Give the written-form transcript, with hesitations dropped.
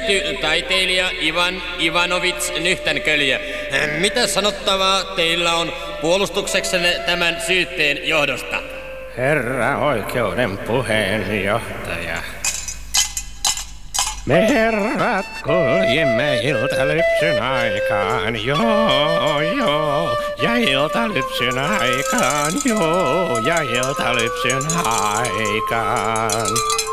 Nimitetty taiteilija Ivan Ivanovits Nyhtänkölje. Mitä sanottavaa teillä on puolustukseksenne tämän syytteen johdosta? Herra oikeuden puheenjohtaja. Me herrat kuljimme iltalypsyn aikaan, joo, ja iltalypsyn aikaan, joo, ja iltalypsyn aikaan.